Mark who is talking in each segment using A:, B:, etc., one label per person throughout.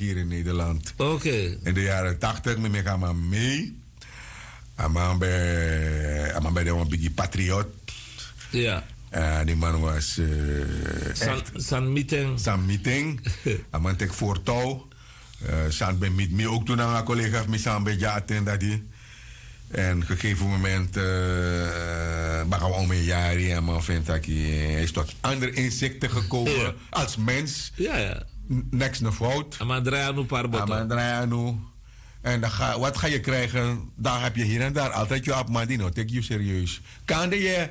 A: hier in Nederland.
B: Oké.
A: In de jaren 80 met mij gaan mee. Aman bij de Biggie Patriot.
B: Ja.
A: Die man was
B: San Meeting.
A: San Meeting. Aman tek voortouw. San ben met mij ook toen aan een collega van San bij Jaten dat die. En op een gegeven moment bagam om een jaar en man vindt dat hij is tot andere insecten gekomen als mens.
B: Ja, ja.
A: Niks naar fout.
B: Amadriano Parboto.
A: Amadriano. En dan wat ga je krijgen? Dan heb je hier en daar altijd je Abmadino. Take you serieus. Kan je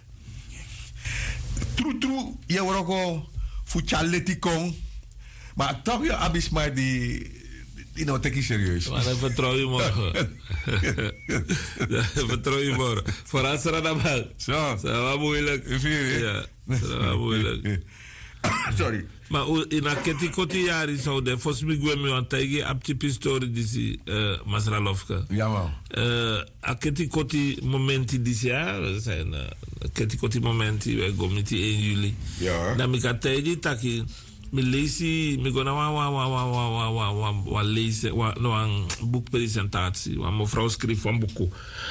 A: true, je wordt ook al fuchaletikong. Maar toch je abisma die nou, take you serieus.
B: Maar dan vertrouw je morgen. Vertrouw je morgen. Vooral Saranabal.
A: Zo.
B: Dat is wel moeilijk. Ja, dat is wel moeilijk.
A: Sorry.
B: Maar in een ketikoti jaren zou de volgens mij gwemi aan tegen apti pistori disi Masralovka.
A: Ja man.
B: A ketikoti momenti disi ja zijn ketikoti momenti we gomiti 1 juli.
A: Ja.
B: Dan mi kan tegen taki mi leesi mi gona wa lezen no een boekpresentatie wa mevrouw schreef van boek.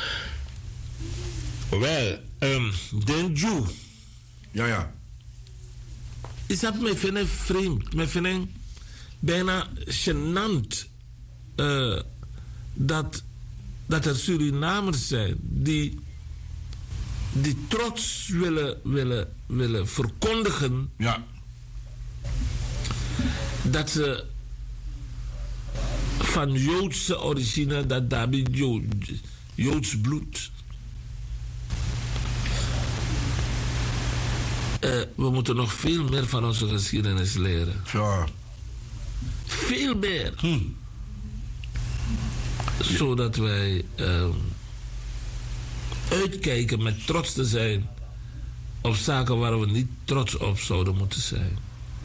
B: Wel, Denju.
A: Ja ja.
B: Is dat me vinden vreemd, me vinden bijna gênant dat er Surinamers zijn die trots willen verkondigen dat ze van Joodse origine, dat daarbij Joods bloed. We moeten nog veel meer van onze geschiedenis leren.
A: Ja.
B: Veel meer. Zodat wij uitkijken met trots te zijn op zaken waar we niet trots op zouden moeten zijn.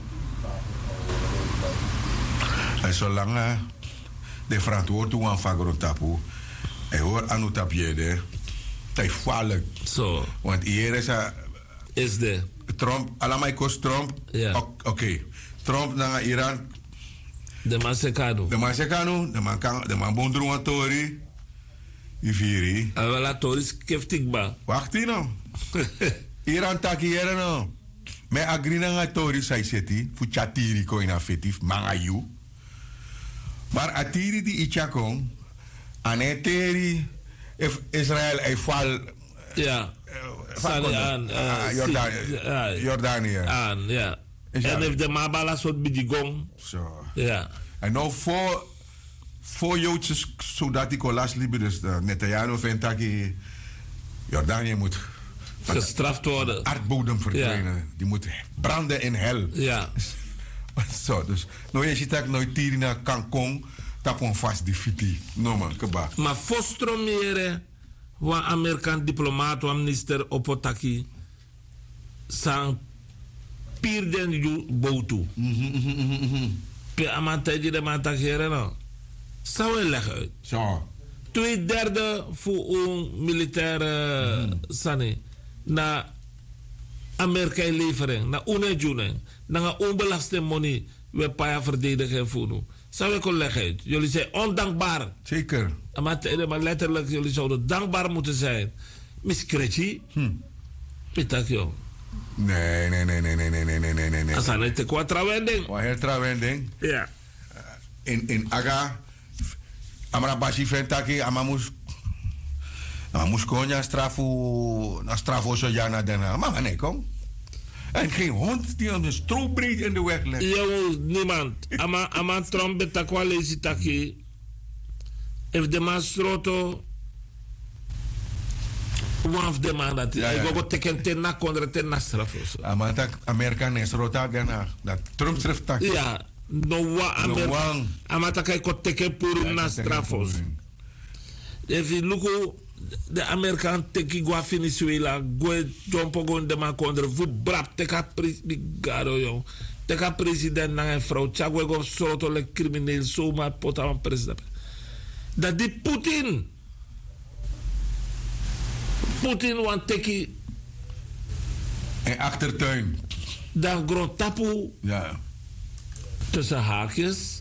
A: En zolang de verantwoording aan Fagrontapu en hoor aan het tapje, dat is gevaarlijk.
B: Zo.
A: Want hier
B: is de
A: Trump, allemaal kost Trump.
B: Ja.
A: Oké. Trump naar Iran.
B: De man sekano.
A: De man bondru aan Tori. Iviri.
B: Awela Tori skeftikba.
A: Wacht hier nou. Iran taki hier nou. Me agrina nga Tori sai seti. Fu chatiri ko in affectief mangayu. Maar atiri di ichakong. Aneteri. Israël ei fal.
B: Ja.
A: Jordanië.
B: Ja. En heeft de Mabala soort bidigong.
A: Zo.
B: Ja.
A: En nou voor Joodse soldaten Colas Liebe, dus Netanyahu vindt dat Jordanië moet
B: gestraft worden.
A: Aardbodem verdwijnen.
B: Ja.
A: Die moet branden in hel.
B: Ja.
A: Zo, dus nou je ziet dat nooit tiri naar Cancun, dat een vast die fiti. No man, keba.
B: Maar fostromere wa Amerikaan diplomaat wa minister Opotaki sang pierden ju boutu. Pe amataji de matakere no. Zou je leggen uit.
A: Zo.
B: 2/3 voor een militaire sani na Amerika levering, na unejuning, na onbelaste money we paya verdedigen voor. Zou ik al leggen uit. Jullie zijn ondankbaar.
A: Zeker.
B: Maar letterlijk, jullie zouden dankbaar moeten zijn. Miss Kretji. Pitak joh.
A: Nee.
B: Als aan het qua trouwending.
A: Wat heel trouwending.
B: Ja.
A: In Aga, Amara Bashi Ventaki, Amamus konya strafo zo jana dena. Maar nee, kom. En geen hond die een strobreed in de weg legt.
B: Yo, niemand. Ama Trump betakwa lezi taki. If de man stroto. One of the man dat. Ik wil teken ten na kondre ten na strafo.
A: Ama tak Amerika nes rota gana. Dat Trump schrift tak.
B: Ja. No wa Amerika. Ama tak ik ko teken puru na strafo. If you look de Amerikaan teki gua Venezuela gue jompo gon de man kondre fu brap teka president na een vrouw chagwe go soto le crimineel zomaar pota van president dat die Putin want teki
A: en achtertuin
B: dan grond tapu
A: ja
B: tussen haakjes